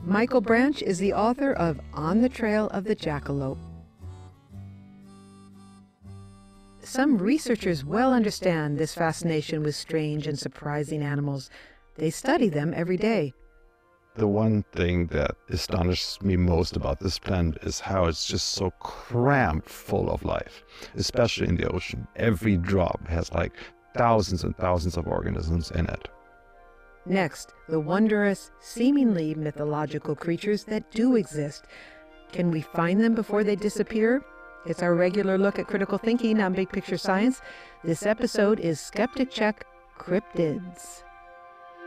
Michael Branch is the author of On the Trail of the Jackalope. Some researchers well understand this fascination with strange and surprising animals. They study them every day. The one thing that astonishes me most about this planet is how it's just so crammed full of life, especially in the ocean. Every drop has like thousands and thousands of organisms in it. Next, the wondrous, seemingly mythological creatures that do exist. Can we find them before they disappear? It's our regular look at critical thinking on Big Picture Science. This episode is Skeptic Check Cryptids.